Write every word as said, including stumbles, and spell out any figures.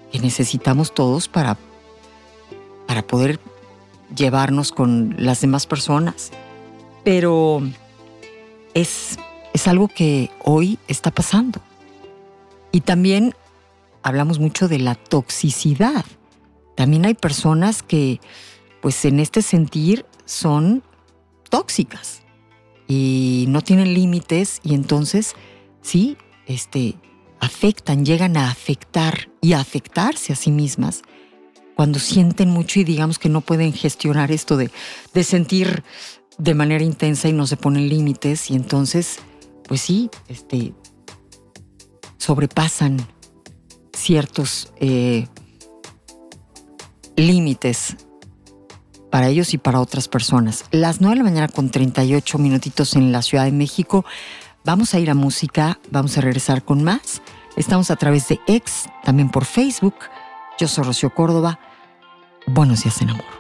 que necesitamos todos para, para poder llevarnos con las demás personas. Pero es, es algo que hoy está pasando. Y también hablamos mucho de la toxicidad. También hay personas que, pues en este sentir, son tóxicas y no tienen límites, y entonces sí, este, afectan, llegan a afectar y a afectarse a sí mismas cuando sienten mucho y digamos que no pueden gestionar esto de, de sentir de manera intensa y no se ponen límites, y entonces, pues sí, este, sobrepasan ciertos eh, límites para ellos y para otras personas. Las nueve de la mañana con treinta y ocho minutitos en la Ciudad de México. Vamos a ir a música, vamos a regresar con más. Estamos a través de X, también por Facebook. Yo soy Rocío Córdoba. Buenos días en amor.